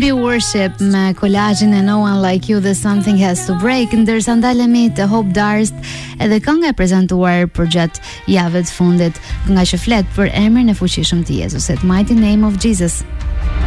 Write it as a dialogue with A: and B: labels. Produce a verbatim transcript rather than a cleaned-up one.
A: B Worship me kolazhin e No One Like You dhe Something Has to Break, ndërsa ndalemi te Hope Darst, edhe kënga e prezantuar për gjatë javës fundit, kënga që flet për emrin e fuqishëm të Jezusit, Mighty Name of Jesus.